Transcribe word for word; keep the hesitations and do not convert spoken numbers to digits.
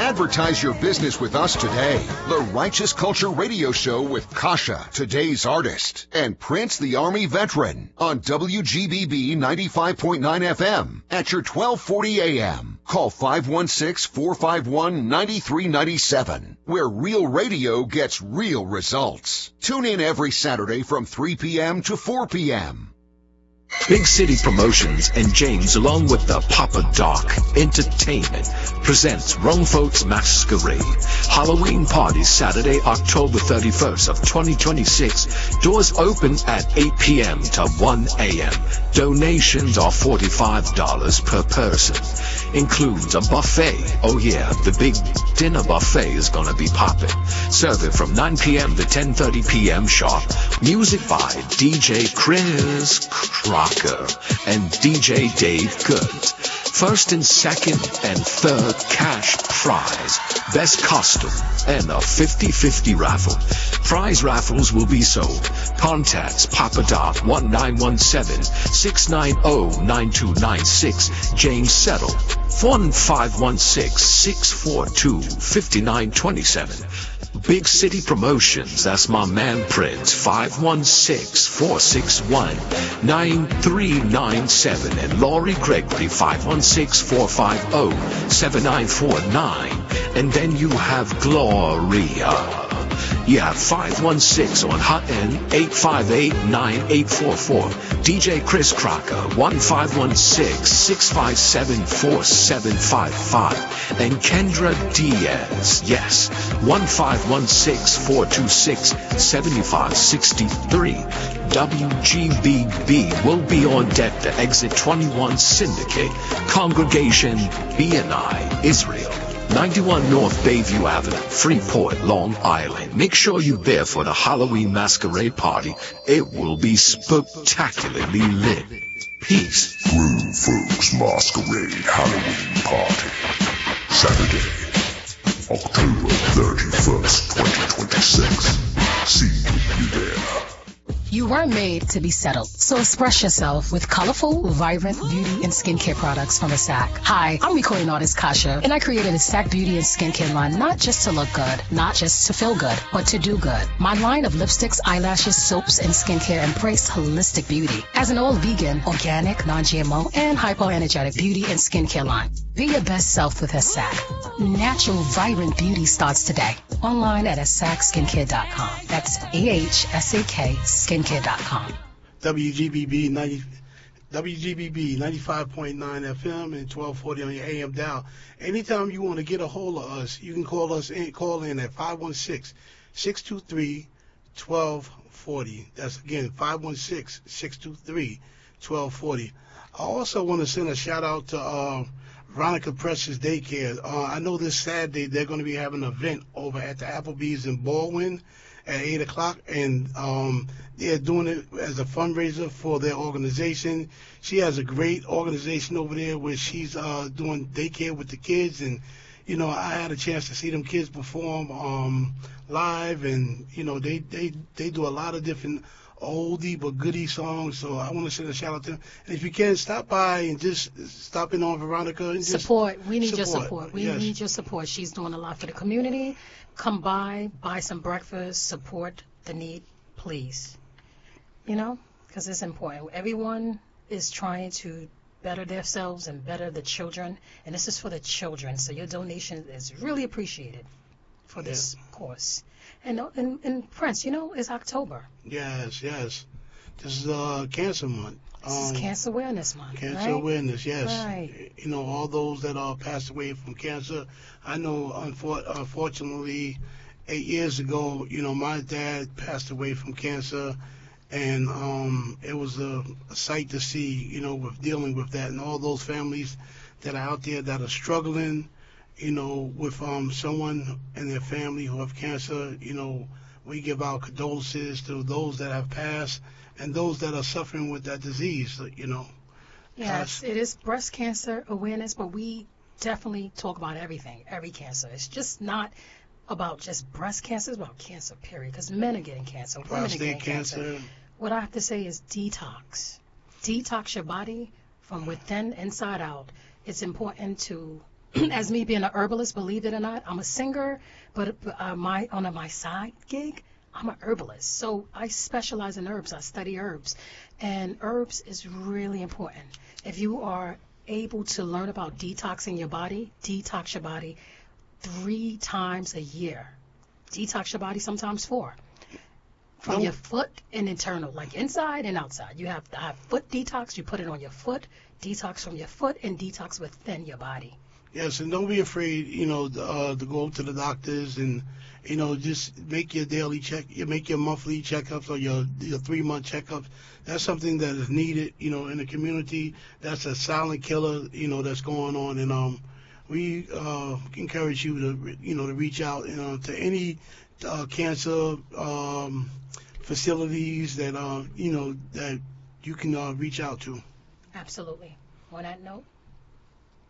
Advertise your business with us today. The Righteous Culture Radio Show with Kasha, today's artist, and Prince the Army veteran on W G B B ninety-five point nine F M at your twelve forty A M. Call five one six, four five one, nine three nine seven, where real radio gets real results. Tune in every Saturday from three P M to four P M Big City Promotions and James, along with the Papa Doc Entertainment, presents Grown Folks Masquerade Halloween Party, Saturday, October thirty-first of twenty twenty-six. Doors open at eight P M to one A M Donations are forty-five dollars per person. Includes a buffet. Oh yeah, the big dinner buffet is gonna be popping. Serving from nine P M to ten thirty P M sharp. Music by D J Chris Crocker and D J Dave Goods. First and second and third cash prize, best costume, and a fifty-fifty raffle. Prize raffles will be sold. Contacts Papa Doc one nine one seven, six nine zero, nine two nine six. James Settle one five one six, six four two, five nine two seven. Big City Promotions, that's my man Prince, five one six, four six one, nine three nine seven, and Laurie Gregory, five one six, four five zero, seven nine four nine. And then you have Gloria. You have five one six on hot end, eight five eight, nine eight four four. D J Chris Crocker, one five one six, six five seven, four seven five five. And Kendra Diaz, yes, one five one six, four two six, seven five six three. W G B B will be on deck to exit twenty-one Syndicate, Congregation B N I, Israel. ninety-one North Bayview Avenue, Freeport, Long Island. Make sure you're there for the Halloween Masquerade Party. It will be spectacularly lit. Peace. Grown Folks Masquerade Halloween Party. Saturday, October thirty-first, twenty twenty-six. See you there. You weren't made to be settled, so express yourself with colorful, vibrant beauty and skincare products from Asac. Hi, I'm recording artist Kasha, and I created Asac Beauty and Skincare line not just to look good, not just to feel good, but to do good. My line of lipsticks, eyelashes, soaps, and skincare embrace holistic beauty as an all-vegan, organic, non-G M O, and hypoenergetic beauty and skincare line. Be your best self with Asac. Natural, vibrant beauty starts today. Online at asac skincare dot com. That's A H S A K skincare dot com. W G B B ninety, W G B B ninety-five point nine F M and twelve forty on your A M dial. Anytime you want to get a hold of us, you can call us in, call in at five one six, six two three, one two four zero. That's again five one six, six two three, one two four zero. I also want to send a shout out to uh, Veronica Precious Daycare. Uh, I know this Saturday they're going to be having an event over at the Applebee's in Baldwin at eight o'clock, and um, they're doing it as a fundraiser for their organization. She has a great organization over there where she's uh, doing daycare with the kids, and, you know, I had a chance to see them kids perform um, live, and, you know, they, they, they do a lot of different oldie but goodie songs, so I want to send a shout out to them. And if you can, stop by and just stop in on Veronica. And just support. We need support. your support. We yes. need your support. She's doing a lot for the community. Come by, buy some breakfast, support the need, please. You know, because it's important. Everyone is trying to better themselves and better the children, and this is for the children, so your donation is really appreciated for this yeah. course. And, and, and Prince, you know, it's October. Yes, yes. This is uh, Cancer Month. This um, is Cancer Awareness Month, Cancer right? Awareness, yes. Right. You know, all those that are passed away from cancer. I know, unfor- unfortunately, eight years ago, you know, my dad passed away from cancer, and um, it was a, a sight to see, you know, with dealing with that, and all those families that are out there that are struggling, you know, with um, someone and their family who have cancer. You know, we give our condolences to those that have passed and those that are suffering with that disease, you know. Yes, it is breast cancer awareness, but we definitely talk about everything, every cancer. It's just not about just breast cancer, it's about cancer, period, because men are getting cancer, women are getting cancer. cancer. What I have to say is detox. Detox your body from within, inside out. It's important to as me being a herbalist, believe it or not, I'm a singer, but uh, my on a, my side gig, I'm a herbalist. So I specialize in herbs. I study herbs, and herbs is really important. If you are able to learn about detoxing your body, detox your body three times a year. Detox your body, sometimes four. From No. your foot and internal, like inside and outside. You have to have foot detox. You put it on your foot, detox from your foot, and detox within your body. Yes, and don't be afraid, you know, uh, to go to the doctors and, you know, just make your daily check, you make your monthly checkups or your your three month checkups. That's something that is needed, you know, in the community. That's a silent killer, you know, that's going on, and um, we uh, encourage you to, you know, to reach out, you know, to any uh, cancer um, facilities that uh, you know, that you can uh, reach out to. Absolutely. On that note,